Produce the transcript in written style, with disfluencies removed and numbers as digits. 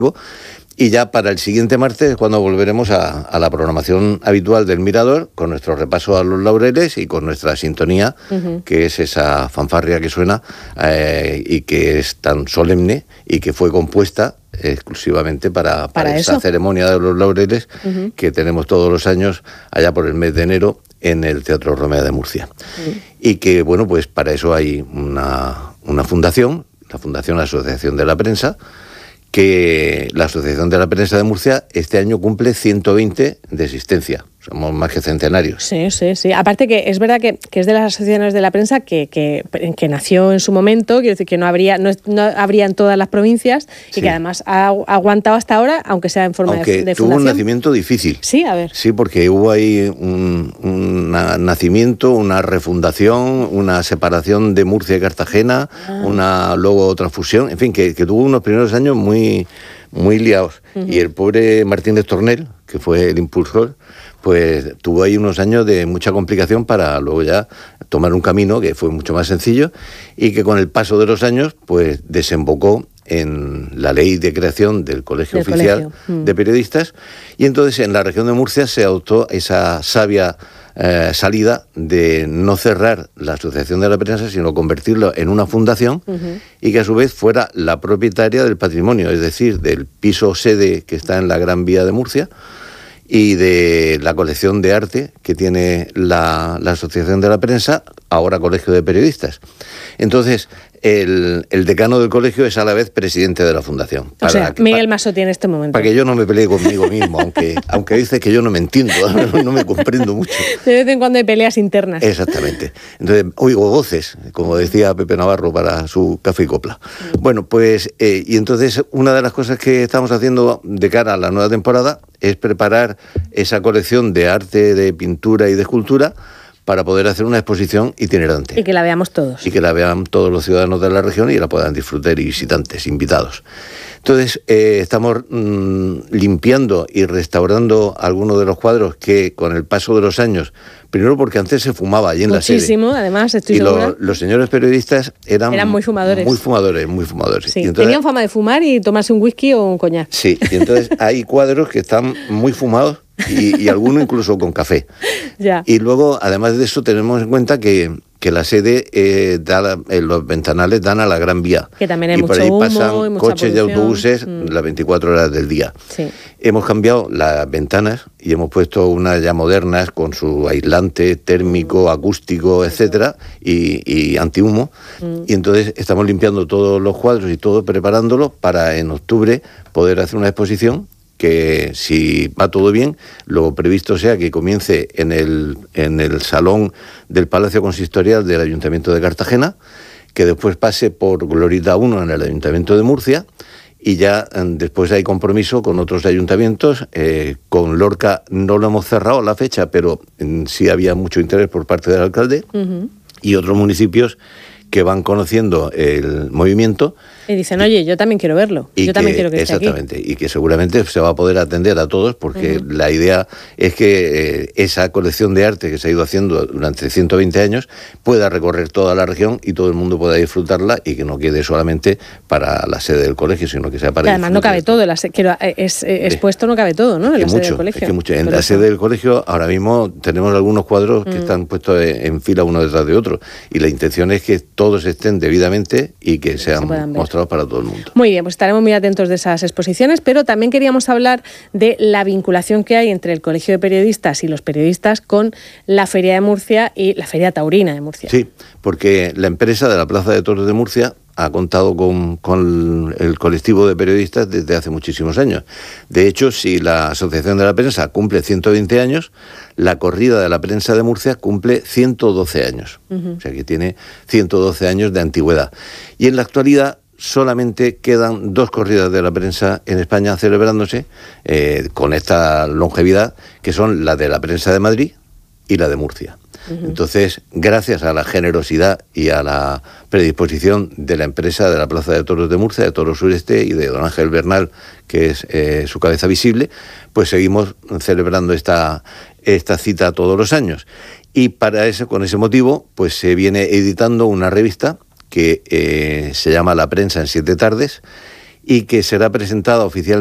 Y ya para el siguiente martes es cuando volveremos a la programación habitual del Mirador, con nuestro repaso a los laureles y con nuestra sintonía, que es esa fanfarria que suena y que es tan solemne y que fue compuesta exclusivamente para esa ceremonia de los laureles que tenemos todos los años allá por el mes de enero en el Teatro Romea de Murcia. Y que, bueno, pues para eso hay una fundación, la Fundación Asociación de la Prensa, que la Asociación de la Prensa de Murcia este año cumple 120 de existencia. Somos más que centenarios. Sí. Aparte que es verdad que es de las asociaciones de la prensa que nació en su momento, quiero decir que no habría en todas las provincias y que además ha aguantado hasta ahora, aunque sea en forma de fundación. Tuvo un nacimiento difícil. Sí, a ver. Sí, porque hubo ahí un nacimiento, una refundación, una separación de Murcia y Cartagena, luego otra fusión, en fin, que tuvo unos primeros años muy, muy liados. Y el pobre Martínez Tornel, que fue el impulsor, pues tuvo ahí unos años de mucha complicación para luego ya tomar un camino que fue mucho más sencillo y que con el paso de los años pues desembocó en la ley de creación del Colegio Oficial de Periodistas, y entonces en la región de Murcia se adoptó esa sabia salida de no cerrar la Asociación de la Prensa, sino convertirlo en una fundación y que a su vez fuera la propietaria del patrimonio, es decir, del piso sede que está en la Gran Vía de Murcia y de la colección de arte que tiene la Asociación de la Prensa, ahora Colegio de Periodistas. Entonces, el decano del colegio es a la vez presidente de la fundación. O sea, Miguel Masotti en este momento. Para que yo no me pelee conmigo mismo, aunque dice que yo no me entiendo, no me comprendo mucho. De vez en cuando hay peleas internas. Exactamente. Entonces, oigo voces, como decía Pepe Navarro para su Café y Copla. Bueno, pues, y entonces una de las cosas que estamos haciendo de cara a la nueva temporada es preparar esa colección de arte, de pintura y de escultura para poder hacer una exposición itinerante. Y que la veamos todos. Y que la vean todos los ciudadanos de la región y la puedan disfrutar, y visitantes, invitados. Entonces, estamos limpiando y restaurando algunos de los cuadros que con el paso de los años, primero porque antes se fumaba allí en la sede. Muchísimo, además, estoy segura. Y los señores periodistas eran muy fumadores. Muy fumadores. Sí, y entonces, tenían fama de fumar y tomarse un whisky o un coñac. Sí, y entonces hay cuadros que están muy fumados y algunos incluso con café. Ya. Y luego, además de eso, tenemos en cuenta que la sede los ventanales dan a la Gran Vía. Que también hay y mucho por ahí humo, pasan coches y autobuses las 24 horas del día. Sí. Hemos cambiado las ventanas y hemos puesto unas ya modernas con su aislante térmico, acústico, etcétera, y antihumo. Y entonces estamos limpiando todos los cuadros y todo, preparándolo para en octubre poder hacer una exposición que, si va todo bien, lo previsto sea que comience en el salón del Palacio Consistorial del Ayuntamiento de Cartagena, que después pase por Glorita 1 en el Ayuntamiento de Murcia, y ya después hay compromiso con otros ayuntamientos. Con Lorca no lo hemos cerrado la fecha, pero sí había mucho interés por parte del alcalde, y otros municipios que van conociendo el movimiento. Y dicen, oye, yo también quiero verlo, yo también quiero que esté aquí. Exactamente, y que seguramente se va a poder atender a todos, porque la idea es que esa colección de arte que se ha ido haciendo durante 120 años pueda recorrer toda la región y todo el mundo pueda disfrutarla, y que no quede solamente para la sede del colegio, sino que sea para... Y además no cabe todo, expuesto no cabe todo, ¿no? En la sede del colegio. Es que mucho. En la sede del colegio ahora mismo tenemos algunos cuadros que están puestos en fila uno detrás de otro, y la intención es que todos estén debidamente y que sean mostrados para todo el mundo. Muy bien, pues estaremos muy atentos de esas exposiciones, pero también queríamos hablar de la vinculación que hay entre el Colegio de Periodistas y los periodistas con la Feria de Murcia y la Feria Taurina de Murcia. Sí, porque la empresa de la Plaza de Toros de Murcia ha contado con el colectivo de periodistas desde hace muchísimos años. De hecho, si la Asociación de la Prensa cumple 120 años, la corrida de la prensa de Murcia cumple 112 años. O sea que tiene 112 años de antigüedad. Y en la actualidad solamente quedan 2 corridas de la prensa en España celebrándose con esta longevidad, que son la de la prensa de Madrid y la de Murcia. Entonces, gracias a la generosidad y a la predisposición de la empresa de la Plaza de Toros de Murcia, de Toros Sureste, y de don Ángel Bernal, que es su cabeza visible, pues seguimos celebrando esta cita todos los años. Y para eso, con ese motivo, pues se viene editando una revista que se llama La Prensa en 7 tardes, y que será presentada oficialmente